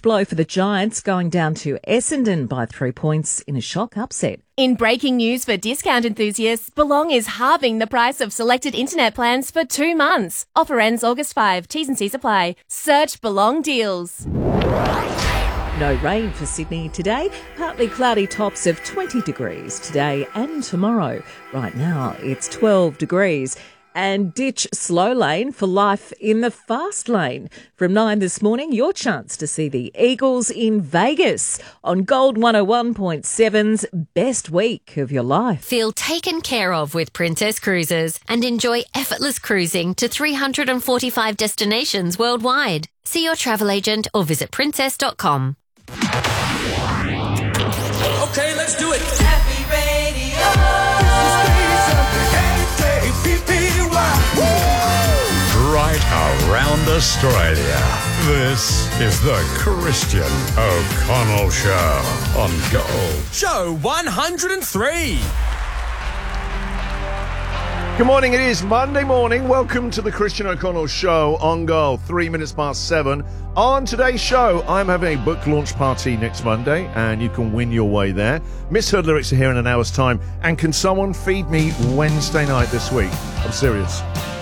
blow for the Giants, going down to Essendon by 3 points in a shock upset. In breaking news for discount enthusiasts, Belong is halving the price of selected internet plans for 2 months. Offer ends August 5. T's and C's apply. Search Belong deals. No rain for Sydney today. Partly cloudy, tops of 20 degrees today and tomorrow. Right now it's 12 degrees. And ditch slow lane for life in the fast lane. From 9 this morning, your chance to see the Eagles in Vegas on Gold 101.7's Best Week of Your Life. Feel taken care of with Princess Cruises and enjoy effortless cruising to 345 destinations worldwide. See your travel agent or visit princess.com. Okay, let's do it. Happy Radio. Right around Australia. This is the Christian O'Connell Show on Gold. Show 103. Good morning, it is Monday morning. Welcome to the Christian O'Connell Show on Gold, 3 minutes past 7. On today's show, I'm having a book launch party next Monday, and you can win your way there. Misheard lyrics are here in an hour's time. And can someone feed me Wednesday night this week? I'm serious.